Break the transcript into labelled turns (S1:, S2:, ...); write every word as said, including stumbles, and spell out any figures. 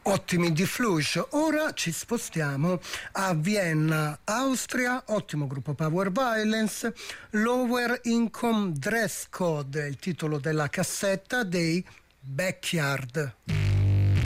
S1: Ottimi di Flush. Ora ci spostiamo a Vienna, Austria. Ottimo gruppo Power Violence. Lower Income Dress Code è il titolo della cassetta dei Backyard.